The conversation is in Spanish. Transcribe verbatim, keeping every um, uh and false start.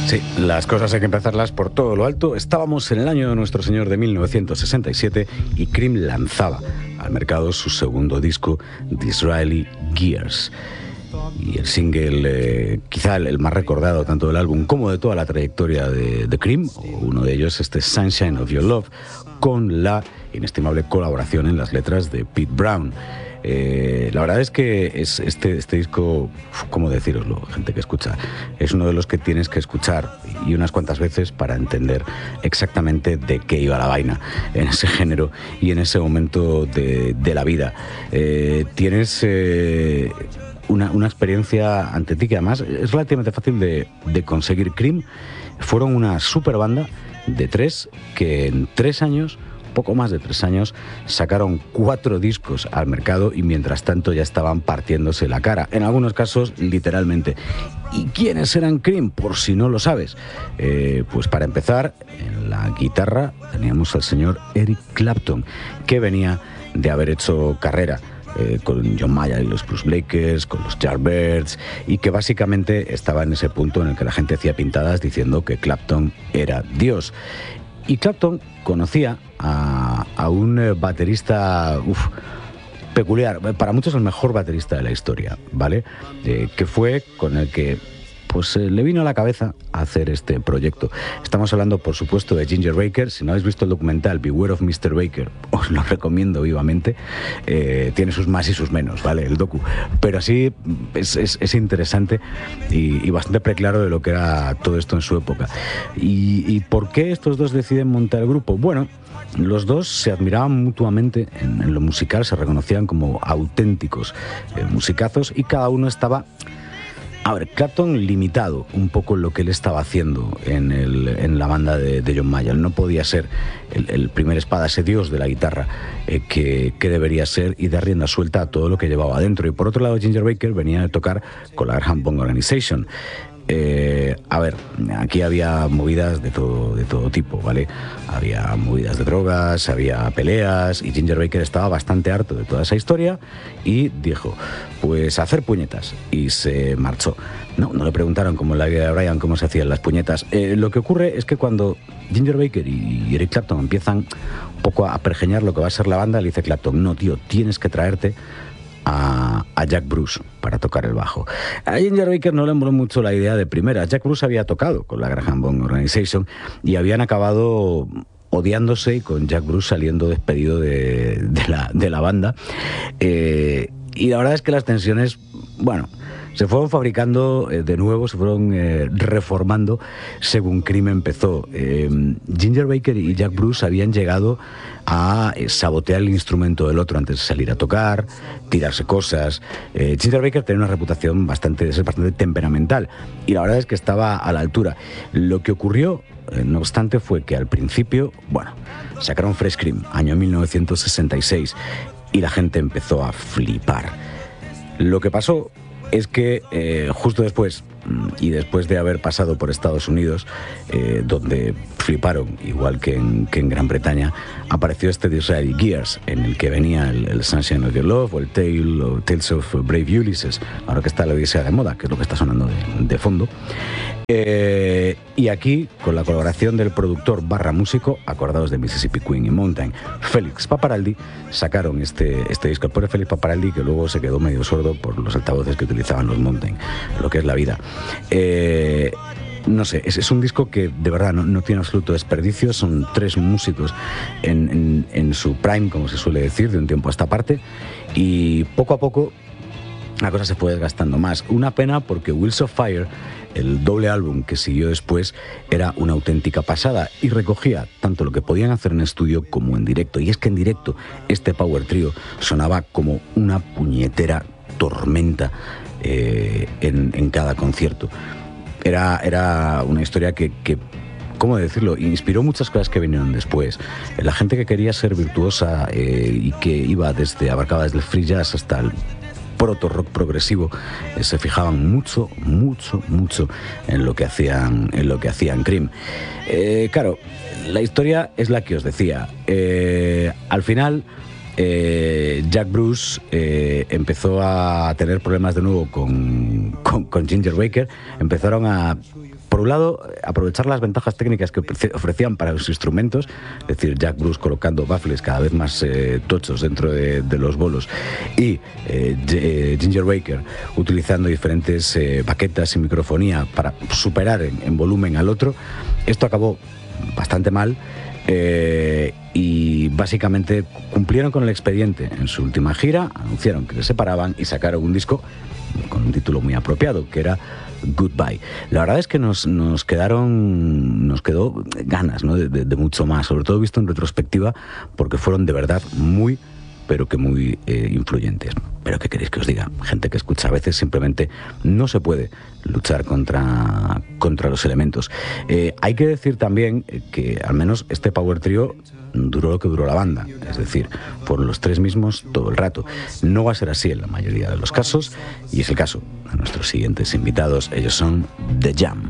Sí, las cosas hay que empezarlas por todo lo alto. Estábamos en el año de nuestro señor de mil novecientos sesenta y siete y Cream lanzaba al mercado su segundo disco, Disraeli Gears. Y el single, eh, quizá el, el más recordado tanto del álbum como de toda la trayectoria de, de Cream, o uno de ellos, este Sunshine of Your Love, con la inestimable colaboración en las letras de Pete Brown. Eh, la verdad es que es este, este disco, ¿cómo deciroslo, gente que escucha? Es uno de los que tienes que escuchar y unas cuantas veces para entender exactamente de qué iba la vaina en ese género y en ese momento de, de la vida. Eh, tienes eh, una, una experiencia ante ti que además es relativamente fácil de, de conseguir. Cream fueron una super banda de tres que en tres años poco más de tres años, sacaron cuatro discos al mercado y mientras tanto ya estaban partiéndose la cara, en algunos casos literalmente. ¿Y quiénes eran Cream? Por si no lo sabes. Eh, pues para empezar, en la guitarra teníamos al señor Eric Clapton, que venía de haber hecho carrera Eh, con John Mayer y los Blues Breakers, con los Yardbirds, y que básicamente estaba en ese punto en el que la gente hacía pintadas diciendo que Clapton era Dios. Y Clapton conocía a, a un baterista uf, peculiar, para muchos el mejor baterista de la historia, ¿vale? Eh, que fue con el que pues eh, le vino a la cabeza hacer este proyecto. Estamos hablando, por supuesto, de Ginger Baker. Si no habéis visto el documental Beware of mister Baker, os lo recomiendo vivamente. Eh, tiene sus más y sus menos, ¿vale? El docu. Pero así es, es, es interesante y, y bastante preclaro de lo que era todo esto en su época. ¿Y, y por qué estos dos deciden montar el grupo? Bueno, los dos se admiraban mutuamente en, en lo musical, se reconocían como auténticos eh, musicazos y cada uno estaba... A ver, Clapton limitado un poco lo que él estaba haciendo en, el, en la banda de, de John Mayer. No podía ser el, el primer espada, ese dios de la guitarra eh, que, que debería ser y dar rienda suelta a todo lo que llevaba adentro. Y por otro lado, Ginger Baker venía a tocar con la Graham Bond Organization. Eh, a ver, aquí había movidas de todo, de todo tipo, ¿vale? Había movidas de drogas, había peleas y Ginger Baker estaba bastante harto de toda esa historia y dijo, pues hacer puñetas, y se marchó. No, no le preguntaron como en la vida de Brian cómo se hacían las puñetas. Eh, lo que ocurre es que cuando Ginger Baker y Eric Clapton empiezan un poco a pergeñar lo que va a ser la banda, le dice Clapton, no tío, tienes que traerte A, a Jack Bruce para tocar el bajo. A Ginger Baker no le moló mucho la idea de primera. Jack Bruce había tocado con la Graham Bond Organization y habían acabado odiándose y con Jack Bruce saliendo despedido de, de, la, de la banda. Eh, y la verdad es que las tensiones, bueno, se fueron fabricando eh, de nuevo, se fueron eh, reformando según Cream empezó. Eh, Ginger Baker y Jack Bruce habían llegado a eh, sabotear el instrumento del otro antes de salir a tocar, tirarse cosas. Eh, Ginger Baker tenía una reputación bastante, de ser bastante temperamental y la verdad es que estaba a la altura. Lo que ocurrió, eh, no obstante, fue que al principio, bueno, sacaron Fresh Cream, año mil novecientos sesenta y seis, y la gente empezó a flipar. Lo que pasó es que eh, justo después, y después de haber pasado por Estados Unidos, eh, donde fliparon, igual que en, que en Gran Bretaña, apareció este Disraeli Gears, en el que venía el, el Sunshine of Your Love o el Tale o Tales of Brave Ulysses, ahora que está la Odisea de moda, que es lo que está sonando de, de fondo. Eh, y aquí, con la colaboración del productor barra músico, acordados de Mississippi Queen y Mountain, Félix Paparaldi, sacaron este, este disco. El pobre Félix Paparaldi, que luego se quedó medio sordo por los altavoces que utilizaban los Mountain, lo que es la vida. Eh, no sé, es, es un disco que de verdad no, no tiene absoluto desperdicio. Son tres músicos en, en, en su prime, como se suele decir, de un tiempo a esta parte, y poco a poco la cosa se fue desgastando más. Una pena porque Wheels of Fire, el doble álbum que siguió después, era una auténtica pasada y recogía tanto lo que podían hacer en estudio como en directo. Y es que en directo este Power Trio sonaba como una puñetera tormenta eh, en, en cada concierto. Era, era una historia que, que, ¿cómo decirlo?, inspiró muchas cosas que vinieron después. La gente que quería ser virtuosa eh, y que iba desde, abarcaba desde el free jazz hasta el proto rock progresivo, eh, se fijaban mucho, mucho, mucho en lo que hacían, en lo que hacían Cream. Eh, claro, la historia es la que os decía. Eh, al final, eh, Jack Bruce eh, empezó a tener problemas de nuevo con, con, con Ginger Baker. Empezaron a por un lado, aprovechar las ventajas técnicas que ofrecían para los instrumentos, es decir, Jack Bruce colocando baffles cada vez más eh, tochos dentro de, de los bolos y eh, Ginger Baker utilizando diferentes eh, baquetas y microfonía para superar en, en volumen al otro. Esto acabó bastante mal. Eh, y básicamente cumplieron con el expediente en su última gira, anunciaron que se separaban y sacaron un disco con un título muy apropiado, que era Goodbye. La verdad es que nos, nos quedaron nos quedó ganas, ¿no? de, de, de mucho más, sobre todo visto en retrospectiva, porque fueron de verdad muy pero que muy eh, influyentes. Pero ¿qué queréis que os diga? Gente que escucha a veces simplemente no se puede luchar contra, contra los elementos. Eh, hay que decir también que al menos este Power Trio duró lo que duró la banda, es decir, fueron los tres mismos todo el rato. No va a ser así en la mayoría de los casos, y es el caso de nuestros siguientes invitados. Ellos son The Jam.